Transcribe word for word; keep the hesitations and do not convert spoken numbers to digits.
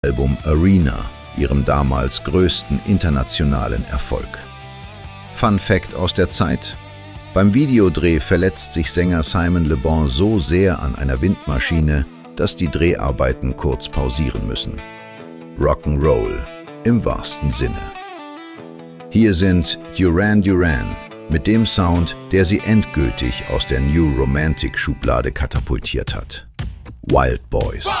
Album Arena, ihrem damals größten internationalen Erfolg. Fun Fact aus der Zeit: Beim Videodreh verletzt sich Sänger Simon Le Bon so sehr an einer Windmaschine, dass die Dreharbeiten kurz pausieren müssen. Rock'n'Roll im wahrsten Sinne. Hier sind Duran Duran mit dem Sound, der sie endgültig aus der New Romantic Schublade katapultiert hat. Wild Boys.